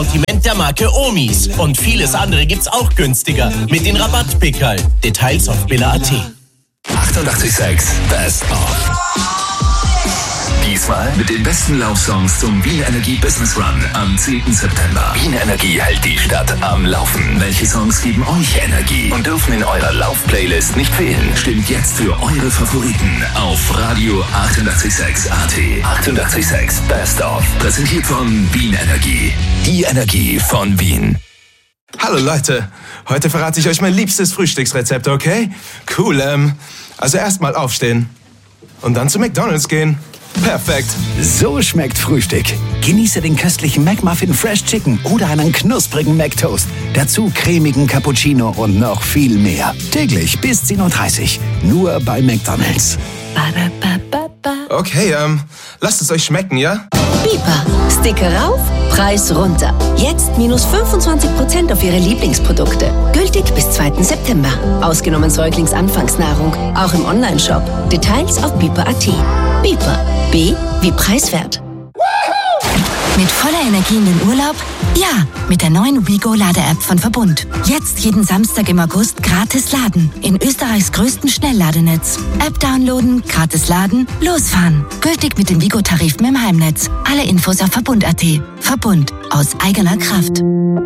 Sortiment der Marke Omis. Und vieles andere gibt's auch günstiger mit den Rabattpickerl. Details auf billa.at. 88,6 Best of. Diesmal mit den besten Laufsongs zum Wien Energie Business Run am 10. September. Wien Energie hält die Stadt am Laufen. Welche Songs geben euch Energie und dürfen in eurer Lauf-Playlist nicht fehlen? Stimmt jetzt für eure Favoriten auf Radio 88,6 AT. 88,6 Best of. Präsentiert von Wien Energie. Die Energie von Wien. Hallo Leute, heute verrate ich euch mein liebstes Frühstücksrezept, okay? Cool, also erstmal aufstehen und dann zu McDonald's gehen. Perfekt. So schmeckt Frühstück. Genieße den köstlichen McMuffin Fresh Chicken oder einen knusprigen McToast. Dazu cremigen Cappuccino und noch viel mehr. Täglich bis 10:30 Uhr. Nur bei McDonald's. Okay, lasst es euch schmecken, ja? Bipa. Sticker rauf, Preis runter. Jetzt minus 25% auf Ihre Lieblingsprodukte. Gültig bis 2. September. Ausgenommen Säuglingsanfangsnahrung. Auch im Onlineshop. Details auf bipa.at. Bipa. B wie preiswert. Mit voller Energie in den Urlaub? Ja, mit der neuen WeGo-Lade-App von Verbund. Jetzt jeden Samstag im August gratis laden. In Österreichs größten Schnellladenetz. App downloaden, gratis laden, losfahren. Gültig mit den WeGo-Tarifen im Heimnetz. Alle Infos auf Verbund.at. Verbund. Aus eigener Kraft.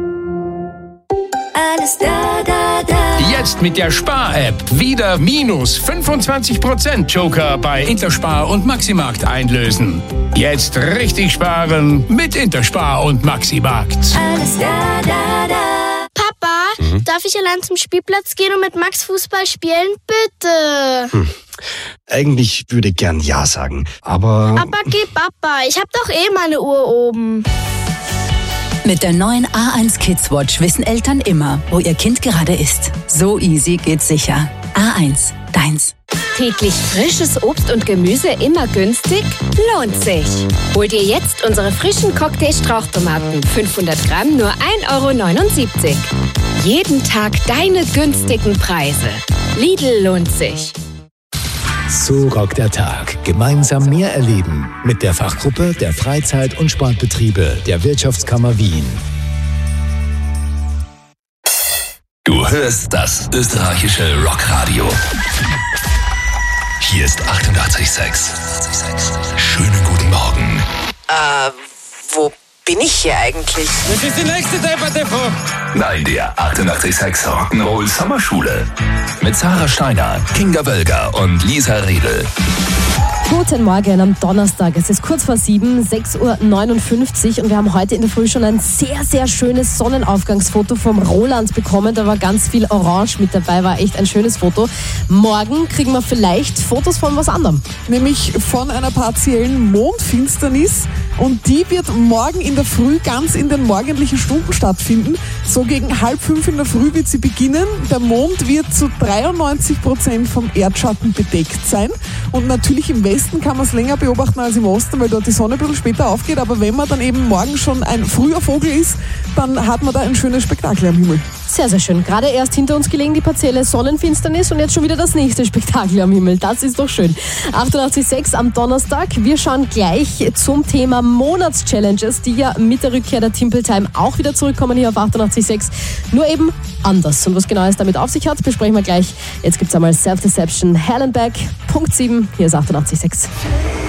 Alles da, da, da. Jetzt mit der Spar-App wieder minus 25% Joker bei Interspar und Maximarkt einlösen. Jetzt richtig sparen mit Interspar und Maximarkt. Alles da, da, da. Papa, darf ich allein zum Spielplatz gehen und mit Max Fußball spielen? Bitte. Eigentlich würde ich gern Ja sagen, aber... Aber geh Papa, ich hab doch eh meine Uhr oben. Mit der neuen A1 Kids Watch wissen Eltern immer, wo ihr Kind gerade ist. So easy geht's sicher. A1, deins. Täglich frisches Obst und Gemüse immer günstig? Lohnt sich. Hol dir jetzt unsere frischen Cocktail-Strauchtomaten. 500 Gramm nur 1,79 €. Jeden Tag deine günstigen Preise. Lidl lohnt sich. So rockt der Tag. Gemeinsam mehr erleben mit der Fachgruppe der Freizeit- und Sportbetriebe der Wirtschaftskammer Wien. Du hörst das österreichische Rockradio. Hier ist 88,6. Schönen guten Morgen. Wo bin ich hier eigentlich? Das ist die nächste Debatte. Nein, der 88,6 Rock'n'Roll Sommerschule. Mit Sarah Steiner, Kinga Wölger und Lisa Riedel. Guten Morgen am Donnerstag. Es ist kurz vor 7, 6:59 Uhr und wir haben heute in der Früh schon ein sehr, sehr schönes Sonnenaufgangsfoto vom Roland bekommen. Da war ganz viel Orange mit dabei, war echt ein schönes Foto. Morgen kriegen wir vielleicht Fotos von was anderem. Nämlich von einer partiellen Mondfinsternis und die wird morgen in der Früh ganz in den morgendlichen Stunden stattfinden. So gegen 4:30 in der Früh wird sie beginnen. Der Mond wird zu 93% vom Erdschatten bedeckt sein und natürlich im Westen kann man es länger beobachten als im Osten, weil dort die Sonne ein bisschen später aufgeht. Aber wenn man dann eben morgen schon ein früher Vogel ist, dann hat man da ein schönes Spektakel am Himmel. Sehr, sehr schön. Gerade erst hinter uns gelegen die partielle Sonnenfinsternis und jetzt schon wieder das nächste Spektakel am Himmel. Das ist doch schön. 88,6 am Donnerstag. Wir schauen gleich zum Thema Monatschallenges, die ja mit der Rückkehr der Timple Time auch wieder zurückkommen hier auf 88,6. Nur eben anders. Und was genau es damit auf sich hat, besprechen wir gleich. Jetzt gibt es einmal Self-Deception, Hell and Back. Punkt 7. Hier ist 88,6.